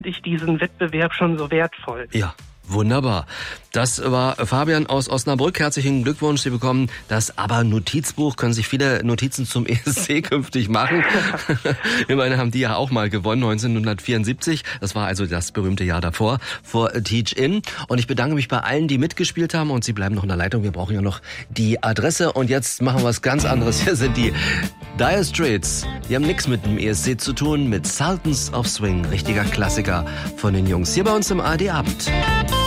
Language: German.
ich diesen Wettbewerb schon so wertvoll. Ja. Wunderbar. Das war Fabian aus Osnabrück. Herzlichen Glückwunsch. Sie bekommen das ABBA-Notizbuch. Können sich viele Notizen zum ESC künftig machen. Immerhin haben die ja auch mal gewonnen, 1974. Das war also das berühmte Jahr davor, vor Teach In. Und ich bedanke mich bei allen, die mitgespielt haben. Und Sie bleiben noch in der Leitung. Wir brauchen ja noch die Adresse. Und jetzt machen wir was ganz anderes. Hier sind die Dire Straits. Die haben nichts mit dem ESC zu tun, mit Sultans of Swing. Richtiger Klassiker von den Jungs. Hier bei uns im ARD Abend.